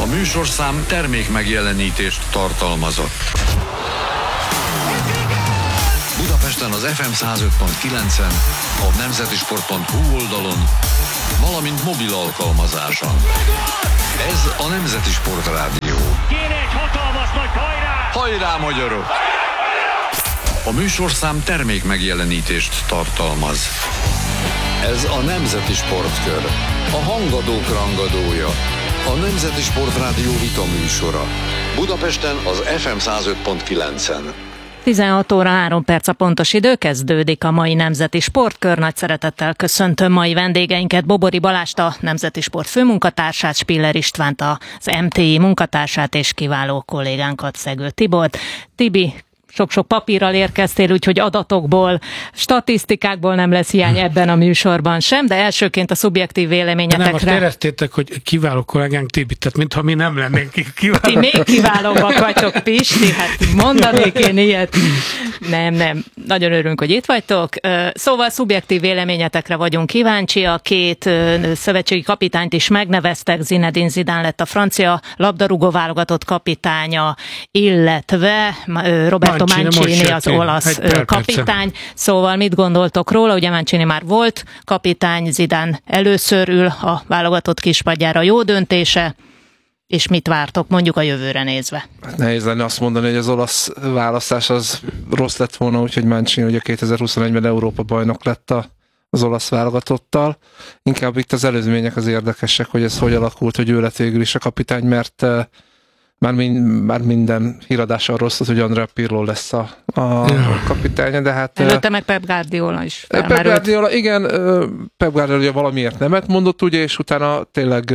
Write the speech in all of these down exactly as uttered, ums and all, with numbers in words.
A műsorszám termék megjelenítést tartalmazott. Budapesten az ef em száz öt pont kilencen, a nemzetisport pont hu oldalon, valamint mobil alkalmazáson. Ez a Nemzeti Sport Rádió. Kéne egy hatalmas nagy hajrá! Hajrá, magyarok! A műsorszám termék megjelenítést tartalmaz. Ez a Nemzeti Sportkör, a hangadók rangadója, a Nemzeti Sport Rádió vita műsora. Budapesten az ef em száz öt pont kilencen. tizenhat óra három perc a pontos idő, kezdődik a mai Nemzeti Sportkör. Nagy szeretettel köszöntöm mai vendégeinket, Bobori Balást, a Nemzeti Sport főmunkatársát, Spiller Istvánt, az em té i munkatársát és kiváló kollégánkat, Szegő Tibort. Tibi, sok-sok papírral érkeztél, úgyhogy adatokból, statisztikákból nem lesz hiány ebben a műsorban sem, de elsőként a szubjektív véleményetekre. Nem, most éreztétek, hogy kiváló kollégánk Tibi, tehát mintha mi nem lennénk kiválók. Ti még kiválóbbak vagytok, Pisti, hát mondanék én ilyet. Nem, nem, nagyon örülünk, hogy itt vagytok. Szóval szubjektív véleményetekre vagyunk kíváncsi, a két szövetségi kapitányt is megneveztek, Zinedine Zidane lett a francia labdarúgó válogatott kapitánya, illetve Roberto Mancini az olasz kapitány. Szóval mit gondoltok róla? Ugye Mancini már volt kapitány, Zidane először ül a válogatott kispadjára. Jó döntése? És mit vártok mondjuk a jövőre nézve? Nehéz lenne azt mondani, hogy az olasz választás az rossz lett volna, úgyhogy Mancini ugye kétezer-huszonegyben Európa bajnok lett az olasz válogatottal. Inkább itt az előzmények az érdekesek, hogy ez hogy alakult, hogy ő lett végül is a kapitány, mert Már, mind, már minden híradás arról szólt, hogy Andrea Pirlo lesz a, a kapitánya, de hát... Előtte meg Pep Guardiola is felmerült. Pep Guardiola, igen, Pep Guardiola valamiért nemet mondott, ugye, és utána tényleg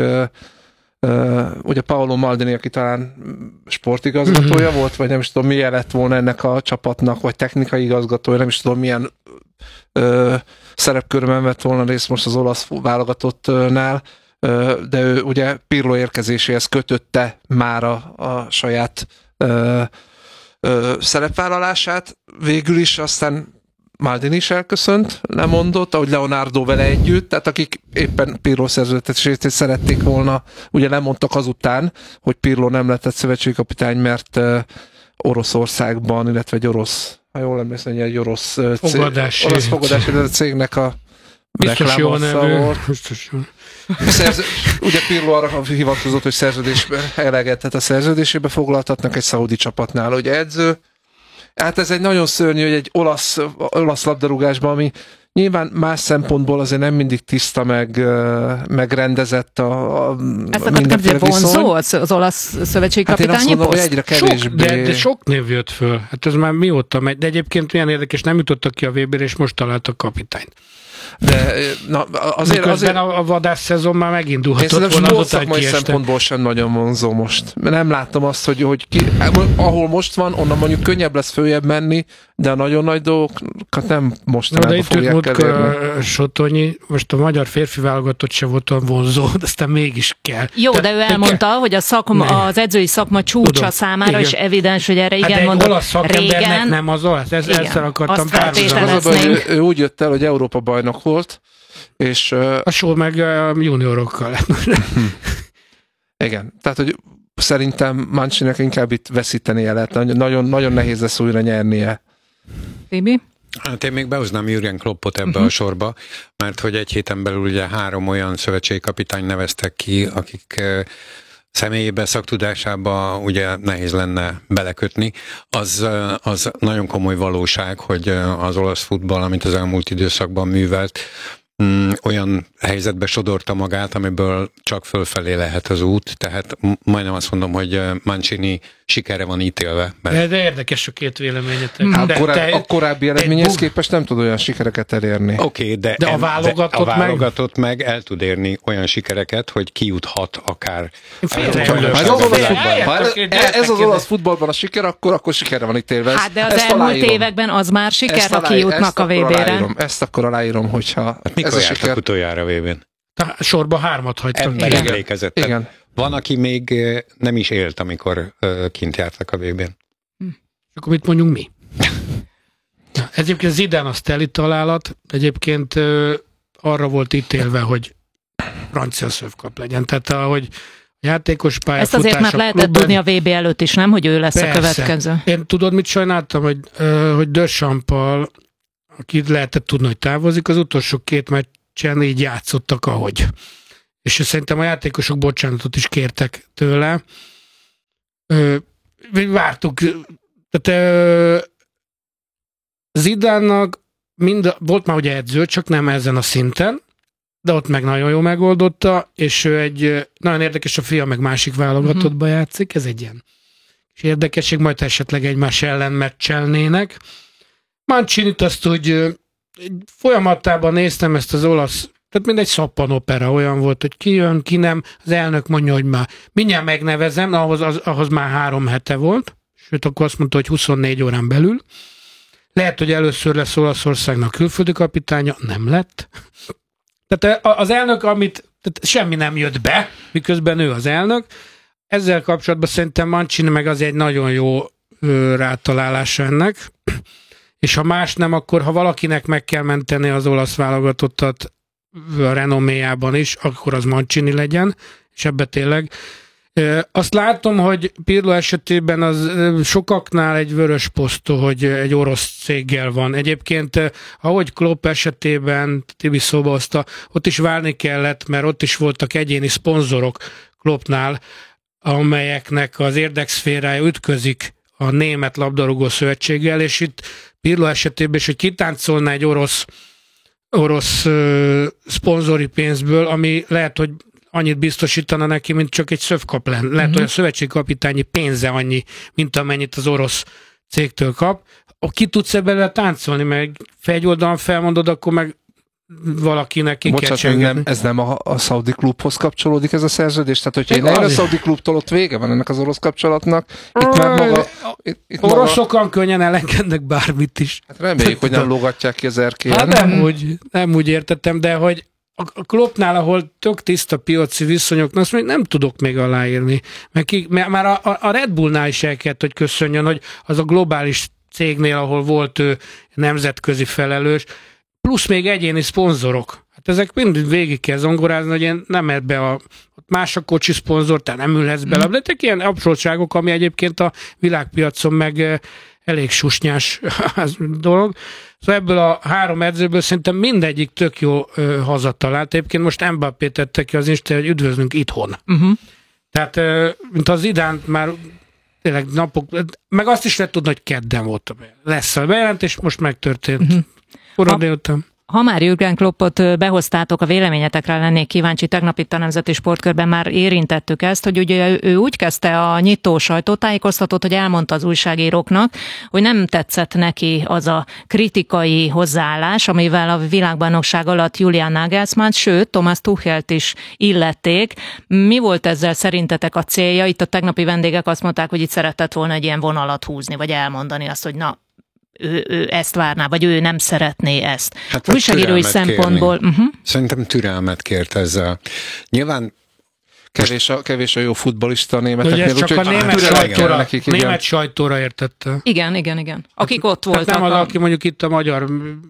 ugye Paolo Maldini, aki talán sportigazgatója uh-huh. volt, vagy nem is tudom, milyen lett volna ennek a csapatnak, vagy technikai igazgatója, nem is tudom, milyen ö, szerepkörben vett volna részt most az olasz válogatottnál, de ő ugye Pirlo érkezéséhez kötötte már a, a saját ö, ö, szerepvállalását. Végül is aztán Maldini is elköszönt, lemondott, ahogy Leonardo vele együtt, tehát akik éppen Pirlo szerződtetését szerették volna, ugye lemondtak azután, hogy Pirlo nem lett egy szövetségi kapitány, mert ö, Oroszországban, illetve egy orosz, ha jól emlékszem, egy orosz fogadási, cég, orosz fogadási cégnek a biztos jó nevű. Biztos jó. Szerző, ugye Pirlo arra hivatkozott, hogy szerződésben eleget, tehát a szerződésébe foglaltatnak egy szaudi csapatnál, ugye edző. Hát ez egy nagyon szörnyű, hogy egy olasz, olasz labdarúgásban, ami nyilván más szempontból azért nem mindig tiszta, meg, megrendezett a, a ezt akartam, vonzó az, az olasz szövetségi kapitányi hát poszt? Hogy egyre kevésbé... Sok, de, de sok név jött föl. Hát ez már mióta megy. De egyébként milyen érdekes, nem jutottak ki a vé bére, és most találtak kapitányt. De na, azért, azért a vadász szezon már megindulhatott volna. Én szerintem szakmai szempontból sem nagyon vonzó most. Nem látom azt, hogy, hogy ki, ahol most van, onnan mondjuk könnyebb lesz följebb menni, de a nagyon nagy dolgokat nem mostanában fogják elérni. Sotonyi, most a magyar férfi válogatott se volt olyan vonzó, de aztán mégis kell. Jó, de, de ő elmondta, kell. hogy a szakma, az edzői szakma csúcsa Tudom, számára, igen. és evidens, hogy erre igen hát mondott. Olasz szakembernek nem az olasz, ez, ezzel akartam párhuzamosítani. Az, hogy ő, ő úgy jött el, hogy Európa bajnok volt, és... A sor meg uh, juniorokkal. Igen, tehát, hogy szerintem Mancininek inkább itt veszítenie lehet. Nagyon, nagyon nehéz lesz újra nyernie. Tibi? Hát én még behoznám Jürgen Kloppot ebbe uh-huh. a sorba, mert hogy egy héten belül ugye három olyan szövetségi kapitány neveztek ki, akik uh, személyébe, szaktudásába ugye nehéz lenne belekötni. Az, uh, az nagyon komoly valóság, hogy uh, az olasz futball, amit az elmúlt időszakban művelt, Mm, olyan helyzetbe sodorta magát, amiből csak fölfelé lehet az út, tehát majdnem azt mondom, hogy Mancini sikerre van ítélve. Mert... De, de érdekes a két véleményetek. Hát de, koráb, te, a korábbi eredményhez képest nem tud olyan sikereket elérni. Oké, okay, de, de a válogatott, de a válogatott meg... meg el tud érni olyan sikereket, hogy kijuthat akár. Ez az olasz futballban a siker, akkor, akkor sikerre van ítélve. Hát de az ezt elmúlt aláírom. években az már siker, ha kijutnak a vé bére. Ezt akkor aláírom, hogyha hát mikor ez a siker... utoljára a vé bén? Sorba hármat hagytak. Emlékezett. Igen. Van, aki még nem is élt, amikor kint jártak a vé bén. Hm. Akkor mit mondjunk mi? Egyébként Zidane az teli találat, egyébként ö, arra volt ítélve, hogy francia szövkap legyen. Tehát ahogy játékos pályafutása. Ezt azért már lehetett klubben. tudni a vé bé előtt is, nem? Hogy ő lesz Persze. a következő. Én tudod, mit sajnáltam, hogy, hogy Deschamps-al, aki lehetett tudni, hogy távozik, az utolsó két meccsen így játszottak, ahogy. És szerintem a játékosok bocsánatot is kértek tőle. Vártuk. Tehát Zidane-nak mind, volt már ugye edző, csak nem ezen a szinten, de ott meg nagyon jól megoldotta, és ő egy, nagyon érdekes, a fia meg másik válogatottba uh-huh. játszik, ez egy ilyen és érdekesség, majd esetleg egymás ellen meccselnének. Mancini-t azt úgy folyamatában néztem ezt az olasz, tehát mindegy szappanopera olyan volt, hogy ki jön, ki nem, az elnök mondja, hogy már mindjárt megnevezem, ahhoz, az, ahhoz már három hete volt, sőt akkor azt mondta, hogy huszonnégy órán belül. Lehet, hogy először lesz Olaszországnak külföldi kapitánya, nem lett. Tehát az elnök, amit tehát semmi nem jött be, miközben ő az elnök. Ezzel kapcsolatban szerintem Mancini meg az egy nagyon jó ö, rátalálása ennek. És ha más nem, akkor ha valakinek meg kell menteni az olasz válogatottat a renoméjában is, akkor az Mancini legyen, és ebbe tényleg. Azt látom, hogy Pirlo esetében az sokaknál egy vörös posztó, hogy egy orosz céggel van. Egyébként, ahogy Klopp esetében, Tibi szóba hozta, ott is várni kellett, mert ott is voltak egyéni szponzorok Kloppnál, amelyeknek az érdekszférája ütközik a Német Labdarúgó Szövetséggel, és itt Pirlo esetében is, hogy kitáncolna egy orosz, orosz uh, szponzori pénzből, ami lehet, hogy annyit biztosítana neki, mint csak egy szövkap lenne. Lehet, uh-huh. hogy a szövetségkapitányi pénze annyi, mint amennyit az orosz cégtől kap. Ki tudsz ebben táncolni, meg egy oldalon felmondod, akkor meg valakinek ki Bocsánat, kell nem, ez nem a, a Saudi klubhoz kapcsolódik ez a szerződés? Tehát, hogyha én a Saudi klubtól, ott vége van ennek az orosz kapcsolatnak. Itt már maga... Itt, itt Oroszokon maga... könnyen elengednek bármit is. Hát reméljük, hogy nem lógatják ki az erkélyen. Hát nem úgy, nem úgy értettem, de hogy a Kloppnál, ahol tök tiszta piaci viszonyok, azt még nem tudok még aláírni. Mert, ki, mert már a, a Red Bullnál is el kellett, hogy köszönjön, hogy az a globális cégnél, ahol volt ő nemzetközi felelős, plusz még egyéni szponzorok. Hát ezek mind végig kell zongorázni, hogy én nem ebbe a más a kocsi szponzor, tehát nem ülhetsz bele. De ezek ilyen apróságok, ami egyébként a világpiacon meg elég susnyás dolog. Szóval ebből a három edzőből szerintem mindegyik tök jó ö, hazatalált. Egyébként most Mbappé tette ki az Instán, hogy üdvözlünk itthon. Uh-huh. Tehát, ö, mint az Zidane már tényleg napok, meg azt is lehet tudni, hogy kedden volt. Lesz a bejelentés, most megtörtént. Uh-huh. Ura délután. Ha már Jürgen Kloppot behoztátok, a véleményetekre lennék kíváncsi, tegnap itt a Nemzeti Sportkörben már érintettük ezt, hogy ugye ő úgy kezdte a nyitó sajtótájékoztatót, hogy elmondta az újságíróknak, hogy nem tetszett neki az a kritikai hozzáállás, amivel a világbajnokság alatt Julian Nagelsmann, sőt Thomas Tuchelt is illették. Mi volt ezzel szerintetek a célja? Itt a tegnapi vendégek azt mondták, hogy itt szeretett volna egy ilyen vonalat húzni, vagy elmondani azt, hogy na, Ő, ő ezt várná, vagy ő nem szeretné ezt. Hát újságírói szempontból... Uh-huh. Szerintem türelmet kért ezzel. Nyilván Kevés a, kevés a jó futballista a németeknél. Ugye ez csak úgy, a német sajtóra, nekik, német sajtóra értette. Igen, igen, igen. Akik ott hát voltak. Nem az, a... aki mondjuk itt a magyar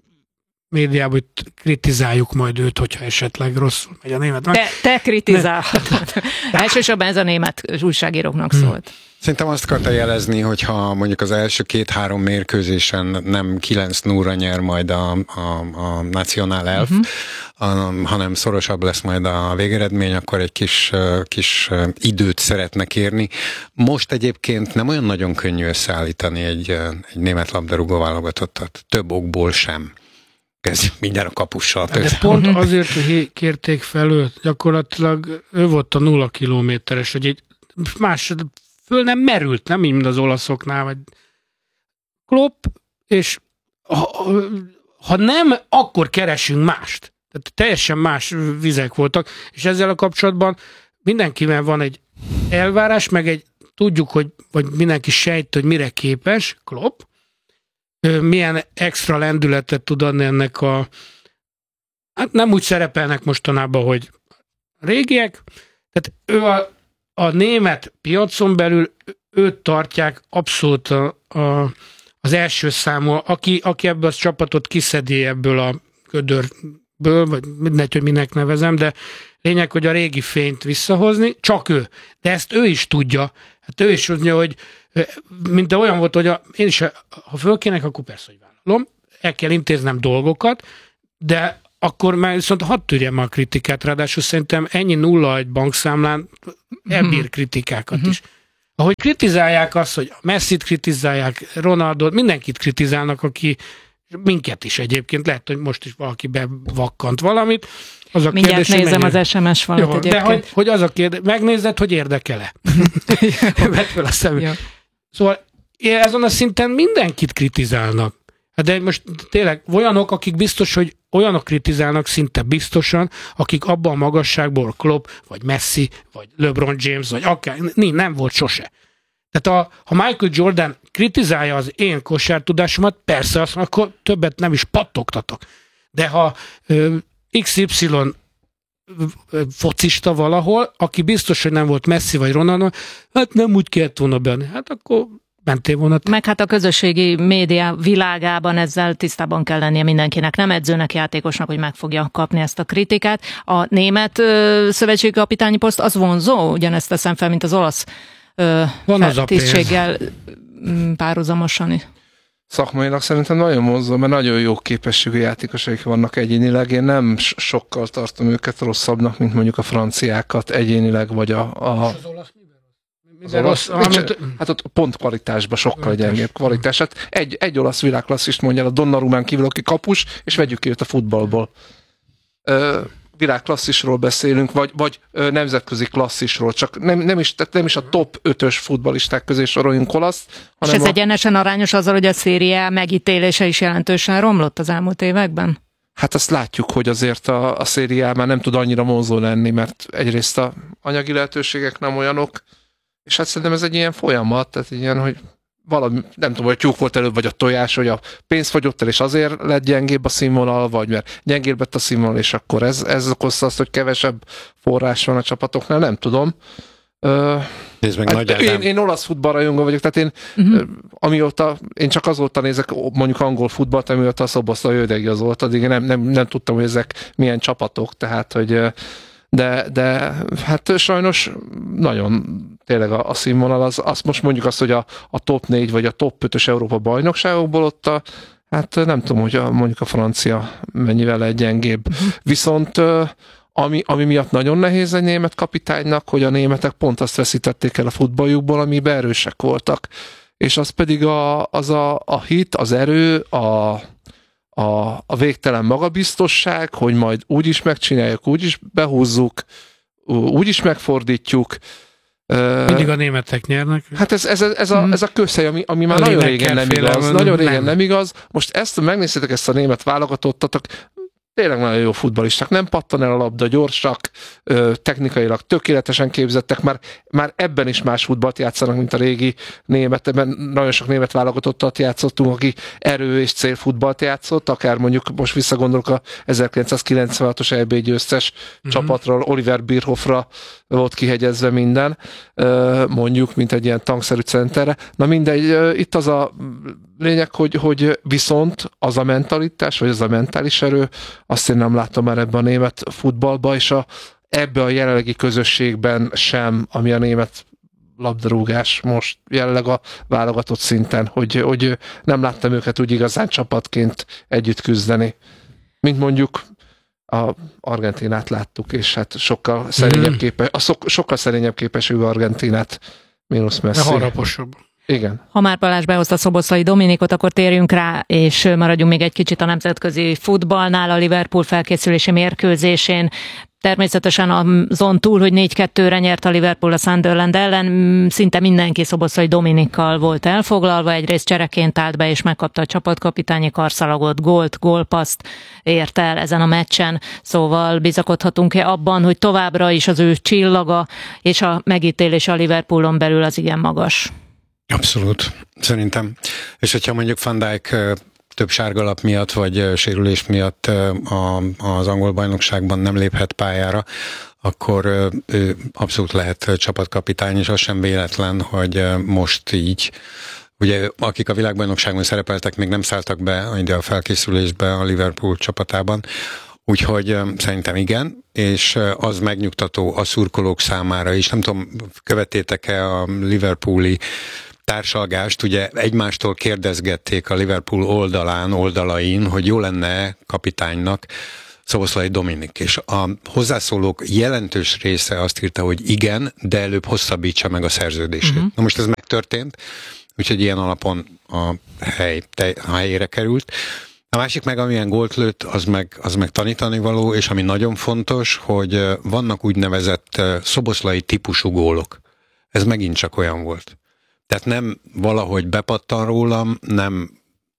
médiában, hogy kritizáljuk majd őt, hogyha esetleg rosszul megy a német. Te, te kritizálhatod. Elsősorban ez a német újságíróknak hmm. szólt. Szerintem azt akarta jelezni, hogyha mondjuk az első két-három mérkőzésen nem kilenc nullra nyer majd a, a, a Nacional elf, uh-huh. a, hanem szorosabb lesz majd a végeredmény, akkor egy kis, kis időt szeretne kérni. Most egyébként nem olyan nagyon könnyű összeállítani egy, egy német labdarúgó válogatottat. Több okból sem. Kezdjük mindjárt a kapussal. De pont azért, hogy kérték fel őt, gyakorlatilag ő volt a nulla kilométeres, hogy egy más föl nem merült, nem így, mint az olaszoknál, vagy Klopp, és ha, ha nem, akkor keresünk mást. Tehát teljesen más vizek voltak, és ezzel a kapcsolatban mindenkivel van egy elvárás, meg egy, tudjuk, hogy vagy mindenki sejt, hogy mire képes Klopp, milyen extra lendületet tud adni ennek a... Hát nem úgy szerepelnek mostanában, hogy régiek, tehát ő a A német piacon belül őt tartják abszolút a, a, az első számú, aki, aki ebből a csapatot kiszedi ebből a gödör ből, vagy mindegy, hogy minek nevezem, de lényeg, hogy a régi fényt visszahozni, csak ő. De ezt ő is tudja. Hát ő is tudja, hogy mint olyan volt, hogy a, én is, ha fölkének, akkor persze, hogy vállalom. El kell intéznem dolgokat, de akkor már viszont hadd tűrjem a kritikát, ráadásul szerintem ennyi nulla egy bankszámlán elbír kritikákat is. Ahogy kritizálják azt, hogy Messit kritizálják, Ronaldot, mindenkit kritizálnak, aki minket is egyébként, lehet, hogy most is valaki bevakkant valamit. Az a mindjárt kérdés, nézem mennyire... az es em es falat Jó, egyébként. de hogy, hogy az a kérdés, megnézed, hogy érdekel-e? Vedd fel a szemét. Szóval ezen a szinten mindenkit kritizálnak. De most tényleg olyanok, akik biztos, hogy olyanok kritizálnak szinte biztosan, akik abban a magasságból Klopp, vagy Messi, vagy LeBron James, vagy akár, nem, nem volt sose. Tehát a, ha Michael Jordan kritizálja az én kosártudásomat, persze, azt akkor többet nem is pattogtatok. De ha ö, iksz ipszilon focista valahol, aki biztos, hogy nem volt Messi vagy Ronaldo, hát nem úgy kellett volna benni. Hát akkor mentél volna. Meg hát a közösségi média világában ezzel tisztában kell lennie mindenkinek, nem edzőnek, játékosnak, hogy meg fogja kapni ezt a kritikát. A német ö, szövetségi kapitányi poszt az vonzó, ugyanezt teszem fel, mint az olasz ö, Van az a tisztséggel párhuzamosan. Szakmailag szerintem nagyon vonzó, mert nagyon jó képességű játékosaik vannak egyénileg. Én nem sokkal tartom őket rosszabbnak, mint mondjuk a franciákat egyénileg, vagy a... a... Az olasz miben rossz? Olasz, Amit... Hát ott pont kvalitásban sokkal gyengébb kvalitás. Hát egy, egy olasz világklasszist mondja a Donnarumán kívül, aki kapus, és vegyük ki őt a futballból. Ö, világklasszisról beszélünk, vagy, vagy ö, nemzetközi klasszisról, csak nem, nem, is, tehát nem is a top ötös futballisták közé soroljunk olaszt, hanem És ez a... egyenesen arányos azzal, hogy a szériá megítélése is jelentősen romlott az elmúlt években? Hát azt látjuk, hogy azért a, a szériá már nem tud annyira vonzó lenni, mert egyrészt a anyagi lehetőségek nem olyanok, és hát szerintem ez egy ilyen folyamat, tehát ilyen, hogy valami, nem tudom, hogy tyúk volt előbb, vagy a tojás, hogy a pénz fogyott el, és azért lett gyengébb a színvonal, vagy mert gyengébb lett a színvonal, és akkor ez, ez okozta azt, hogy kevesebb forrás van a csapatoknál, nem tudom. Uh, Nézd meg, hát Nagy Ádám. én, én olasz futballrajongó vagyok, tehát én uh-huh. amióta, én csak azóta nézek mondjuk angol futballt, amióta a Szoboszlai Ödeg igazolt, addig nem, nem, nem tudtam, hogy ezek milyen csapatok, tehát, hogy de, de hát sajnos nagyon tényleg a, a színvonal, az, azt most mondjuk azt, hogy a, a top négy vagy a top ötös Európa bajnokságokból ott a, hát nem tudom, hogy a, mondjuk a francia mennyivel egy gyengébb. Uh-huh. Viszont ami, ami miatt nagyon nehéz egy német kapitánynak, hogy a németek pont azt veszítették el a futballjukból, amiben erősek voltak. És az pedig a, az a, a hit, az erő, a A, a végtelen magabiztosság, hogy majd úgy is megcsináljuk, úgy is behúzzuk, úgy is megfordítjuk. Mindig a németek nyernek. Hát ez, ez, ez, a, ez a közhely, ami, ami már nagyon régen nem igaz. Nagyon régen nem. nem igaz. Most ezt, megnéztétek ezt a német válogatottat, tényleg nagyon jó futballisták, nem pattan el a labda, gyorsak, technikailag tökéletesen képzettek, már, már ebben is más futballt játszanak, mint a régi német, ebben nagyon sok német válogatottat játszottunk, aki erő és célfutballt játszott, akár mondjuk most visszagondolok a ezerkilencszázkilencvenhatos é bé győztes mm-hmm. csapatról, Oliver Bierhofra volt kihegyezve minden, mondjuk, mint egy ilyen tankszerű centerre. Na mindegy, itt az a lényeg, hogy, hogy viszont az a mentalitás, vagy az a mentális erő, azt én nem látom már ebben a német futballban, és a, ebbe a jelenlegi közösségben sem, ami a német labdarúgás most jelenleg a válogatott szinten, hogy, hogy nem láttam őket úgy igazán csapatként együtt küzdeni. Mint mondjuk a Argentinát láttuk, és hát sokkal szerényebb képes, a szok, sokkal szerényebb képességű Argentinát, mínusz Messi. De harraposabb. Igen. Ha már Balázs behozta Szoboszlai Dominikot, akkor térjünk rá, és maradjunk még egy kicsit a nemzetközi futballnál, a Liverpool felkészülési mérkőzésén. Természetesen azon túl, hogy négy kettőre nyert a Liverpool a Sunderland ellen, szinte mindenki Szoboszlai Dominikkal volt elfoglalva, egyrészt csereként állt be és megkapta a csapatkapitányi karszalagot, gólt, gólpaszt ért el ezen a meccsen, szóval bizakodhatunk-e abban, hogy továbbra is az ő csillaga és a megítélése a Liverpoolon belül az igen magas? Abszolút, szerintem. És hogyha mondjuk Van Dijk több sárgalap miatt, vagy sérülés miatt az angol bajnokságban nem léphet pályára, akkor ő abszolút lehet csapatkapitány, és az sem véletlen, hogy most így, ugye akik a világbajnokságon szerepeltek, még nem szálltak be ide a felkészülésbe a Liverpool csapatában, Úgyhogy szerintem igen, és az megnyugtató a szurkolók számára is. Nem tudom, követétek-e a liverpooli társalgást, ugye egymástól kérdezgették a Liverpool oldalán, oldalain, hogy jó lenne kapitánynak Szoboszlai Dominik, és a hozzászólók jelentős része azt írta, hogy igen, de előbb hosszabbítsa meg a szerződését. Uh-huh. Na most ez megtörtént, úgyhogy ilyen alapon a, hely, te, a helyére került. A másik meg, amilyen gólt lőtt, az meg, az meg tanítani való, és ami nagyon fontos, hogy vannak úgynevezett szoboszlai típusú gólok. Ez megint csak olyan volt. Tehát nem valahogy bepattan rólam, nem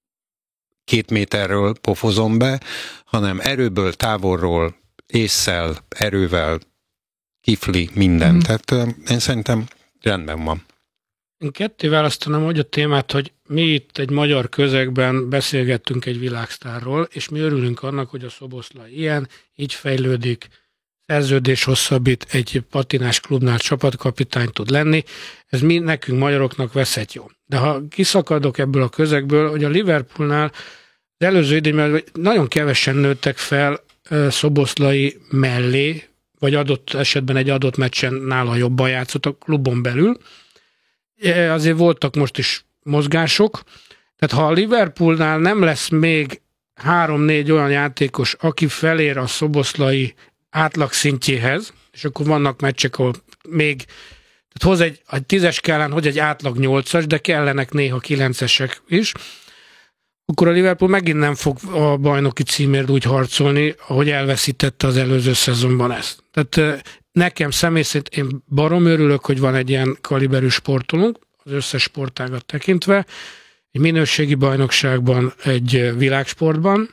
két méterről pofozom be, hanem erőből, távolról, ésszel, erővel, kifli, minden. Mm. Tehát én szerintem rendben van. Én ketté választanám hogy a témát, hogy mi itt egy magyar közegben beszélgettünk egy világsztárról, és mi örülünk annak, hogy a Szoboszlai ilyen, így fejlődik, szerződés hosszabbít, egy patinás klubnál csapatkapitány tud lenni. Ez mi nekünk magyaroknak veszett jó. De ha kiszakadok ebből a közegből, hogy a Liverpoolnál az előző idényben nagyon kevesen nőttek fel Szoboszlai mellé, vagy adott esetben egy adott meccsen nála jobban játszott a klubon belül. Azért voltak most is mozgások. Tehát ha a Liverpoolnál nem lesz még három-négy olyan játékos, aki felér a Szoboszlai átlag szintjéhez, és akkor vannak meccsek, ahol még tehát hoz egy, egy tízes skálán, hogy egy átlag nyolcas, de kellenek néha kilencesek is, akkor a Liverpool megint nem fog a bajnoki címért úgy harcolni, ahogy elveszítette az előző szezonban ezt. Tehát nekem személy szerint én barom örülök, hogy van egy ilyen kaliberű sportolónk, az összes sportágat tekintve, egy minőségi bajnokságban, egy világsportban,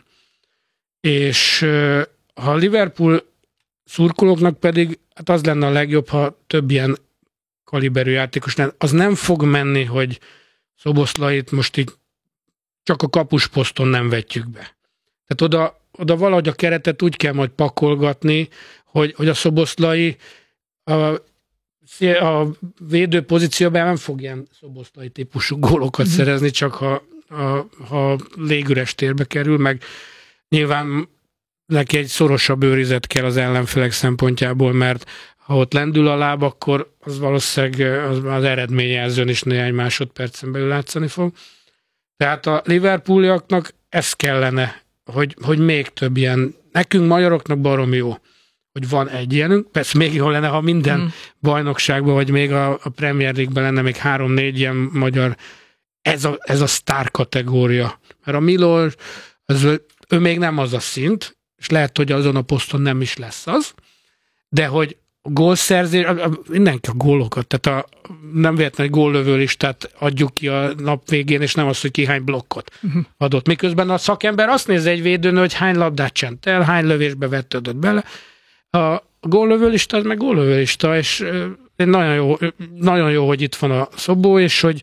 és ha a Liverpool szurkolóknak pedig, hát az lenne a legjobb, ha több ilyen kaliberű játékos lenne. Az nem fog menni, hogy Szoboszlait most így csak a kapusposzton nem vetjük be. Tehát oda, oda valahogy a keretet úgy kell majd pakolgatni, hogy, hogy a Szoboszlai a, a védő pozícióban nem fog ilyen Szoboszlai típusú gólokat mm-hmm. szerezni, csak ha, ha, ha légüres térbe kerül, meg nyilván neki egy szorosabb őrizet kell az ellenfelek szempontjából, mert ha ott lendül a láb, akkor az valószínűleg az, az eredményjelzőn is néhány másodpercen belül látszani fog. Tehát a Liverpooliaknak ez kellene, hogy, hogy még több ilyen, nekünk magyaroknak barom jó, hogy van egy ilyenünk. Persze még jó lenne, ha minden mm. bajnokságban, vagy még a, a Premier League-ben lenne még három-négy ilyen magyar, ez a, ez a sztár kategória. Mert a Milos, az, ő még nem az a szint, és lehet, hogy azon a poszton nem is lesz az, de hogy a gólszerzés, mindenki a gólokat, tehát a, nem véletlenül egy góllövő listát adjuk ki a nap végén, és nem az, hogy ki hány blokkot uh-huh. adott. Miközben a szakember azt nézi egy védőnő, hogy hány labdát csent el, hány lövésbe vetődött bele. A góllövő lista az meg góllövő lista, és nagyon jó, nagyon jó, hogy itt van a Szobó, és hogy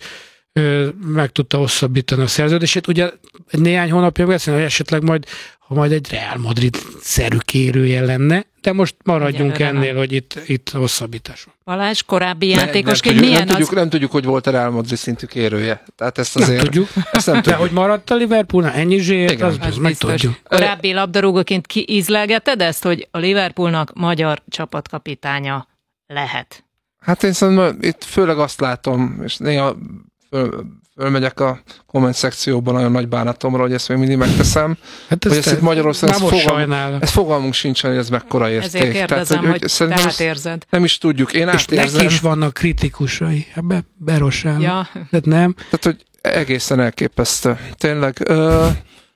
meg tudta hosszabbítani a szerződését. Ugye néhány hónapja beszélni, hogy esetleg majd, ha majd egy Real Madrid-szerű kérője lenne, de most maradjunk ugye, ennél, hogy itt, itt hosszabbítás van. Balázs, korábbi játékosként nem, milyen nem, az... tudjuk, nem tudjuk, hogy volt a Real Madrid szintű kérője. Tehát ezt azért... Nem tudjuk. Ezt nem tudjuk. De hogy maradt a Liverpoolnál ennyi zsírt, az, az meg tudjuk. Korábbi labdarúgóként kiízlelgeted ezt, hogy a Liverpoolnak magyar csapatkapitánya lehet? Hát én szerintem itt főleg azt látom, és néha föl, fölmegyek a komment szekcióban nagyon nagy bánatomra, hogy ezt még mindig megteszem. Hát hogy ezt itt Magyarországon ezt fogalm, ez fogalmunk sincsen, hogy ez mekkora érték. Ezért kérdezem, tehát, hogy, hogy te átérzed. Nem is tudjuk, én és átérzem. neki is vannak kritikusai, ebbe berossál. Ja. Tehát nem. Tehát, hogy egészen elképesztő. Tényleg. Ö,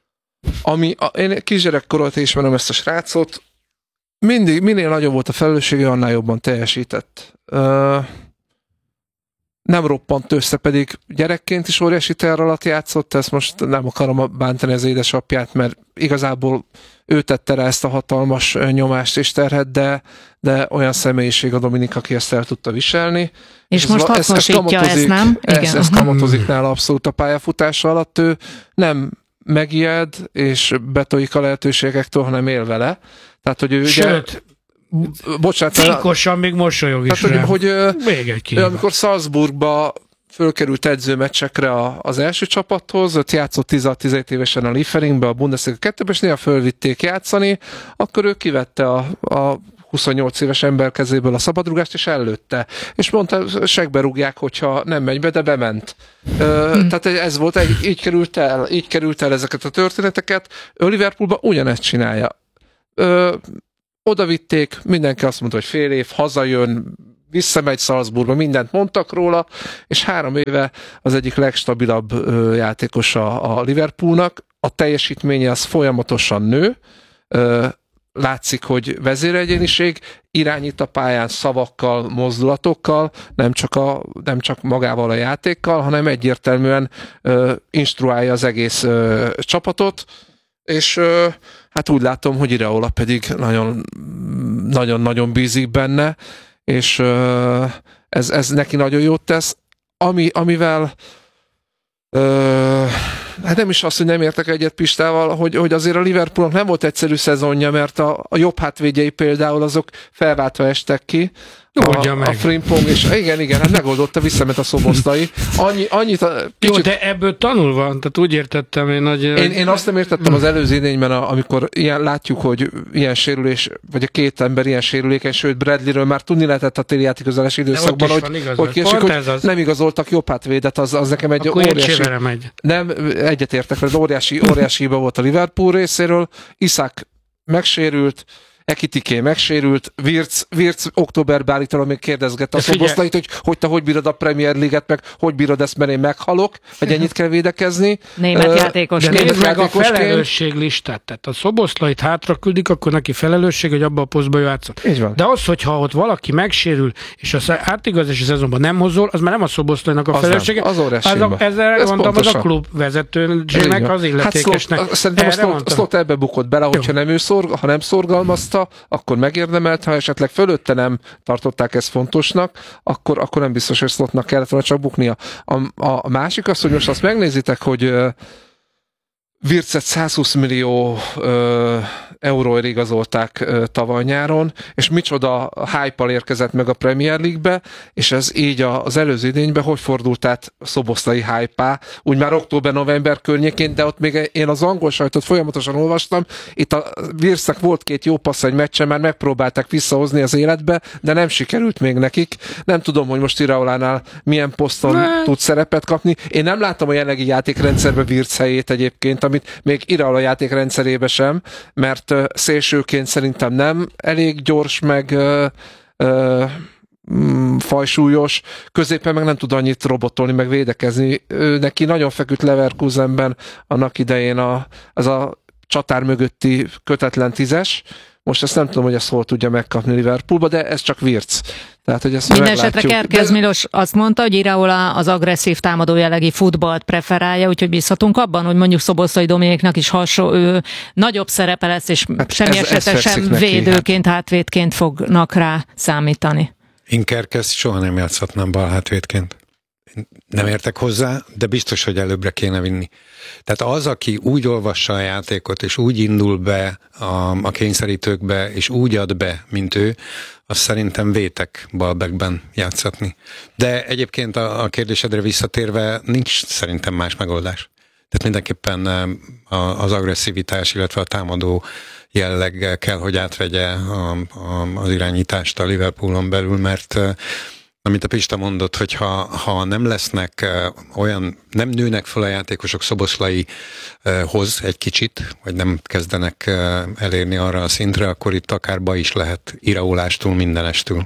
ami, a, én kisgyerekkorot ismerem ezt a srácot, mindig, minél nagyobb volt a felelőssége, annál jobban teljesített. Ö, nem roppant össze, pedig gyerekként is óriási terror alatt játszott, ezt most nem akarom bántani az édesapját, mert igazából ő tette rá ezt a hatalmas nyomást és terhet, de, de olyan személyiség a Dominik, aki ezt el tudta viselni. És, és most hasznosítja ezt, nem? Ez, Igen. ez kamatozik nála abszolút a pályafutása alatt. Ő nem megijed, és betoljik a lehetőségektől, hanem él vele. Tehát, hogy ő Sőt, bocsánat, cinkosan még mosolyog is tehát, rá. hogy, hogy még egy ő, amikor Salzburgba fölkerült edzőmeccsekre a, az első csapathoz, ott játszott tíz-tizenhét évesen a Lieferingbe, a Bundesliga kettőben, és néha fölvitték játszani, akkor ő kivette a, a huszonnyolc éves ember kezéből a szabadrugást, és ellőtte. És mondta, segbe rúgják, hogyha nem megy be, de bement. Ö, hmm. Tehát ez volt, egy, így került el, így került el ezeket a történeteket. Liverpoolban ugyanezt csinálja. Ö, oda vitték, mindenki azt mondta, hogy fél év, hazajön, visszamegy Salzburgba, mindent mondtak róla, és három éve az egyik legstabilabb ö, játékos a, a Liverpoolnak. A teljesítménye az folyamatosan nő, ö, látszik, hogy vezéregyéniség, irányít a pályán szavakkal, mozdulatokkal, nem csak, a, nem csak magával a játékkal, hanem egyértelműen ö, instruálja az egész ö, csapatot, és ö, hát úgy látom, hogy Iraola pedig nagyon, nagyon-nagyon bízik benne, és ö, ez, ez neki nagyon jót tesz. Ami, amivel ö, hát nem is azt, hogy nem értek egyet Pistával, hogy, hogy azért a Liverpoolnak nem volt egyszerű szezonja, mert a, a jobb hátvédjei például azok felváltva estek ki. A, a Frimpong, és igen, igen, hát megoldotta, visszament a Szoboszlai. Annyi, annyit a, kicsit... Jó, de ebből tanulva, tehát úgy értettem én, hogy... Én, én azt nem értettem az előző idényben, amikor ilyen, látjuk, hogy ilyen sérülés, vagy a két ember ilyen sérülékeny, sőt Bradleyről már tudni lehetett a téli játékozási időszakban, hogy, igaz, hogy, késik, hogy az... nem igazoltak jobb hátvédet, az, az nekem egy akkor óriási... megy. Nem, egyetértek, mert óriási, óriási hiba volt a Liverpool részéről. Isak megsérült, Ekitiké megsérült, Wirtz, Wirtz októberben állítólag még kérdezgette a Szoboszlait, hogy, hogy te hogy bírod a Premier League-et, meg hogy bírod ezt, mert én meghalok, vagy ennyit kell védekezni. Német uh, játékosként. De nézd meg a felelősséglistát, tehát a Szoboszlait hátra küldik, akkor neki felelősség, hogy abba a posztba játszott. De az, hogyha ott valaki megsérül, és az átigazási szezonban nem hozol, az már nem a Szoboszlainak a az felelőssége. Nem, az óriási az a, ezzel Ez mondtam, pontosan. az a klub vezetőnek, az illetékesnek. Hát szerintem a Slot ebbe bukott bele, hogyha nem ő szorg, ha nem szorgalmazta, akkor megérdemelt, ha esetleg fölötte nem tartották ezt fontosnak, akkor, akkor nem biztos, hogy Slotnak kellett volna csak buknia. A, a, a másik az, hogy most azt megnézitek, hogy uh, Wirtzet százhúsz millió uh, euróért igazolták uh, tavaly nyáron, és micsoda hype-al érkezett meg a Premier League-be, és ez így az előző idényben hogy fordult át Szoboszlai hype-á, úgy már október-november környékén, de ott még én az angol sajtot folyamatosan olvastam, itt a Wirtznek volt két jó passz egy meccsen, már megpróbálták visszahozni az életbe, de nem sikerült még nekik. Nem tudom, hogy most Iraolánál milyen poszton ne. tud szerepet kapni. Én nem láttam a jelenlegi játékrendszerbe Wirtz helyét egyébként, amit még Iraola játékrendszerébe sem, mert uh, szélsőként szerintem nem elég gyors, meg uh, uh, mm, fajsúlyos, középen meg nem tud annyit robotolni, meg védekezni. Ő, neki nagyon feküdt Leverkusenben annak idején a, az a csatár mögötti kötetlen tízes. Most ezt nem tudom, hogy ezt hol tudja megkapni Liverpoolba, de ez csak Wirtz. Tehát, hogy ezt minden esetre Kerkez Milos azt mondta, hogy Iraola az agresszív támadó jellegi futballt preferálja, úgyhogy bízhatunk abban, hogy mondjuk Szoboszlai Dominiknak is hasonló, ő nagyobb szerepe lesz, és hát semmi esetre sem neki, védőként, hát. hátvédként fognak rá számítani. Én Kerkezt soha nem játszhatnám bal hátvédként. Nem értek hozzá, de biztos, hogy előbbre kéne vinni. Tehát az, aki úgy olvassa a játékot, és úgy indul be a, a kényszerítőkbe, és úgy ad be, mint ő, azt szerintem vétek balbackben játszatni. De egyébként a, a kérdésedre visszatérve nincs szerintem más megoldás. Tehát mindenképpen az agresszivitás, illetve a támadó jelleg kell, hogy átvegye a, a, az irányítást a Liverpoolon belül, mert amit a Pista mondott, hogy ha, ha nem lesznek uh, olyan, nem nőnek fel a játékosok Szoboszlaihoz uh, egy kicsit, vagy nem kezdenek uh, elérni arra a szintre, akkor itt akár baj is lehet Iraolástól, mindenestől.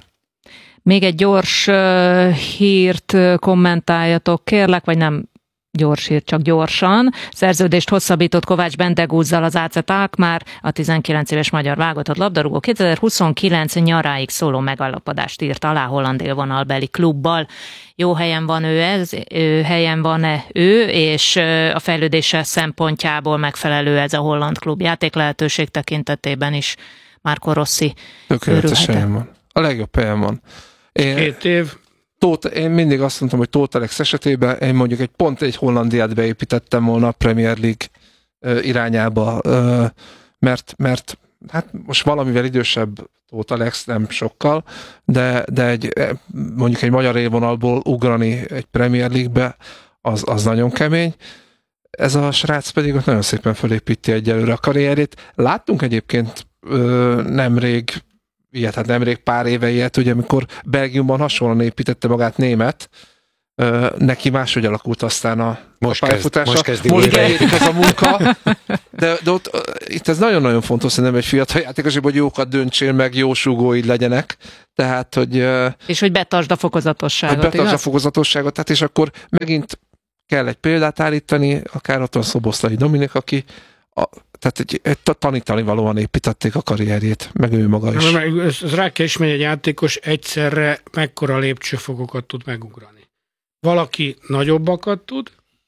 Még egy gyors uh, hírt kommentáljatok, kérlek, vagy nem gyors hírt, csak gyorsan. Szerződést hosszabbított Kovács Bendegúzzal az á cé Alkmaar, a tizenkilenc éves magyar válogatott labdarúgó kétezer-huszonkilenc nyaráig szóló megállapodást írt alá holland élvonalbeli klubbal. Jó helyen van ő ez, ő, helyen van-e ő, és a fejlődése szempontjából megfelelő ez a holland klub játék lehetőség tekintetében is. Marco Rossi tökéletes helyen van. A legjobb helyen van. Én... Két év. Tóth, én mindig azt mondtam, hogy Tóth Alex esetében én mondjuk egy pont egy Hollandiát beépítettem volna a Premier League uh, irányába, uh, mert, mert hát most valamivel idősebb Tóth Alex, nem sokkal, de, de egy, mondjuk egy magyar élvonalból ugrani egy Premier League-be, az, az nagyon kemény. Ez a srác pedig ott nagyon szépen felépíti egyelőre a karrierét. Láttunk egyébként ö, nemrég, ilyet, hát nemrég pár éve ilyet, ugye, amikor Belgiumban hasonlóan építette magát német, ö, neki máshogy alakult aztán a, most a pályafutása. Kezd, most most kezdi ez a munka, de, de ott, itt ez nagyon-nagyon fontos, szerintem egy fiatal játékos, hogy jókat döntsél meg, jó súgóid legyenek, tehát, hogy... És hogy betartsd a fokozatosságot, hogy betartsd a fokozatosságot, tehát és akkor megint kell egy példát állítani, akár ott a Szoboszlai Dominik, aki a, tehát egy, egy tanítani valóan építették a karrierjét, meg ő maga is. Ez, ez rá kell ismerni, egy játékos egyszerre mekkora lépcsőfokokat tud megugrani. Valaki nagyobbakat tud,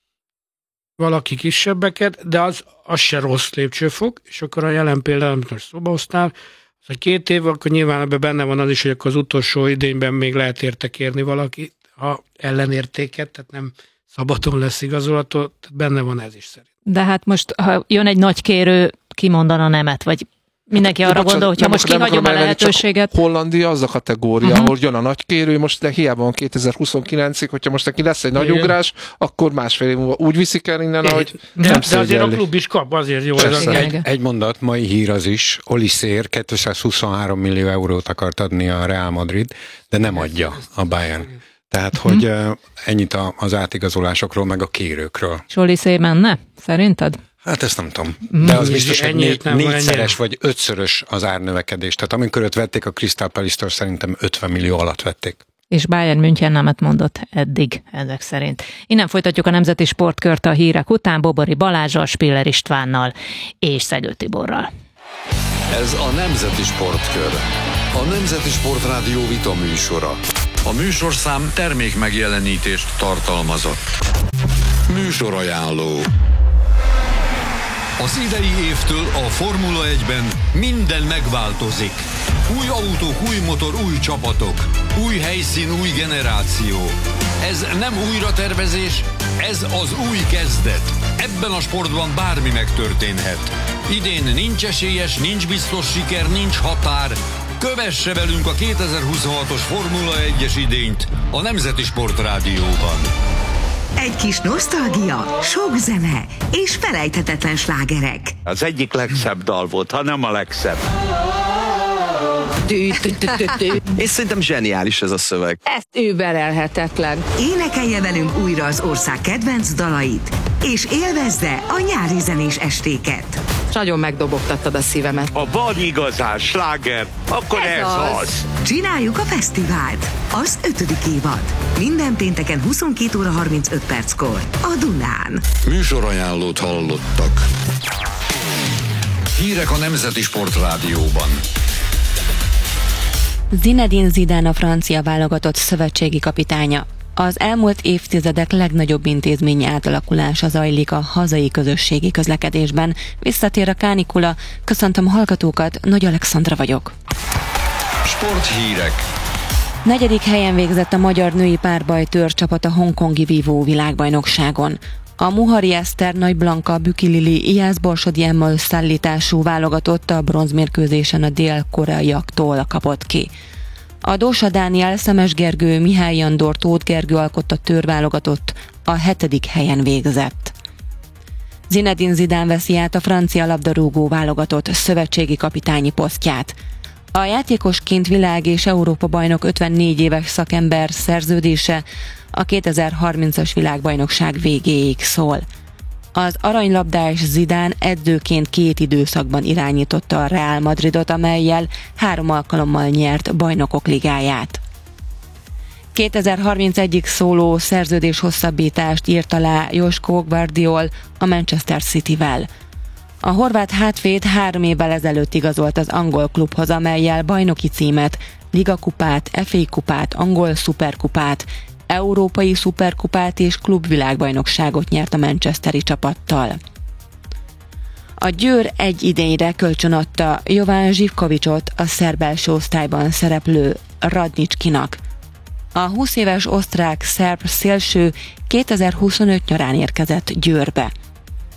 valaki kisebbeket, de az, az se rossz lépcsőfok, és akkor a jelen például, amit most szóba hoztál, az, hogy két év, akkor nyilván ebben benne van az is, hogy akkor az utolsó idényben még lehet érte kérni valaki, ha ellenértéket, tehát nem szabadon lesz igazolható, tehát benne van ez is szerint. De hát most, ha jön egy nagy kérő, kimondana nemet, vagy mindenki arra bocsánat, gondol, hogyha most kihagyom a lehetőséget. Hollandia az a kategória, uh-huh. ahol jön a nagy kérő, most de hiába van kétezer-huszonkilencig, hogyha most neki lesz egy nagy igen. ugrás, akkor másfél év múlva úgy viszik el innen, ahogy de, nem de azért a klub is kap, azért jó. Ez egy, egy, egy mondat, mai hír az is, Oliszér kétszázhuszonhárom millió eurót akart adni a Real Madrid, de nem adja a Bayern. Tehát, hogy uh, ennyit a, az átigazolásokról, meg a kérőkről. És Oliszér menne, szerinted? Hát ezt nem tudom. De az biztos, hogy Ennyit né- nem, négyszeres vagy ötszörös az árnövekedés. Tehát amikor őt vették, a Crystal Palace-től szerintem ötven millió alatt vették. És Bayern München nemet mondott eddig, ezek szerint. Innen folytatjuk a Nemzeti Sportkört a hírek után Bobori Balázsal, Spiller Istvánnal és Szegő Tiborral. Ez a Nemzeti Sportkör. A Nemzeti Sportrádió vita műsora. A műsorszám termék megjelenítést tartalmazott. Műsorajánló. Az idei évtől a Formula egyben minden megváltozik. Új autók, új motor, új csapatok. Új helyszín, új generáció. Ez nem újratervezés, ez az új kezdet. Ebben a sportban bármi megtörténhet. Idén nincs esélyes, nincs biztos siker, nincs határ. Kövesse velünk a kétezer-huszonhatos Formula egyes idényt a Nemzeti Sportrádióban. Egy kis nosztalgia, sok zene és felejthetetlen slágerek. Az egyik legszebb dal volt, ha nem a legszebb. És szerintem zseniális ez a szöveg. Ez überelhetetlen. Énekelje velünk újra az ország kedvenc dalait, és élvezze a nyári zenés estéket. Nagyon megdobogtattad a szívemet. Ha van igazán sláger, akkor ez, ez az. az. Csináljuk a fesztivált. Az ötödik évad. Minden pénteken huszonkét óra harmincöt perckor. A Dunán. Műsorajánlót hallottak. Hírek a Nemzeti Sportrádióban. Zinedine Zidane a francia válogatott szövetségi kapitánya. Az elmúlt évtizedek legnagyobb intézményi átalakulása zajlik a hazai közösségi közlekedésben. Visszatér a kánikula. Köszöntöm a hallgatókat, Nagy Alexandra vagyok. Sporthírek. Negyedik helyen végzett a magyar női párbajtőr csapat a hongkongi vívó világbajnokságon. A Muhari Eszter, Nagy Blanka, Büki Lili, Ijász Borsodi Emma összeállítású válogatott a bronzmérkőzésen a dél-koreaiaktól kapott ki. A Dósa Dániel, Szemes Gergő, Mihály Andor, Tóth Gergő alkotta tőrválogatott a hetedik helyen végzett. Zinedine Zidane veszi át a francia labdarúgó válogatott szövetségi kapitányi posztját. A játékosként világ és Európa bajnok ötvennégy éves szakember szerződése a kétezer-harmincas világbajnokság végéig szól. Az aranylabdás Zidane edzőként két időszakban irányította a Real Madridot, amellyel három alkalommal nyert bajnokok ligáját. kétezer-harmincegyig szóló szerződés hosszabbítást írt alá Josko Gvardiol a Manchester Cityvel. A horvát hátvéd három évvel ezelőtt igazolt az angol klubhoz, amellyel bajnoki címet, ligakupát, ef á kupát, angol szuperkupát, európai szuperkupát és klubvilágbajnokságot nyert a manchesteri csapattal. A Győr egy idényre kölcsönadta Jovan Zsivkovicsot a szerb első osztályban szereplő Radnicskinak. A húsz éves osztrák-szerb szélső kétezer-huszonöt nyarán érkezett Győrbe.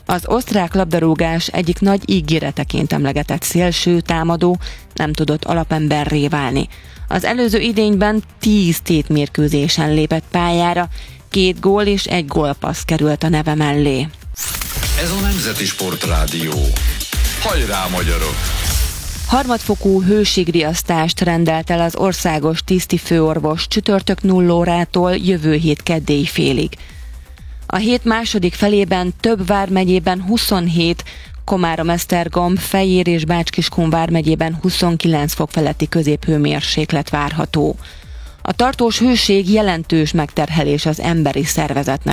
Az osztrák labdarúgás egyik nagy ígéreteként emlegetett szélső támadó nem tudott alapemberré válni. Az előző idényben tíz tétmérkőzésen lépett pályára, két gól és egy gólpassz került a neve mellé. Ez a Nemzeti Sportrádió. Hajrá, magyarok! Harmadfokú hőségriasztást rendelt el az országos tisztifőorvos csütörtök nulla órától jövő hét keddéi félig. A hét második felében több vármegyében huszonhét, Komárom-Esztergom, Fejér és Bács-Kiskun vármegyében huszonkilenc fok feletti középhőmérséklet várható. A tartós hőség jelentős megterhelés az emberi szervezetnek.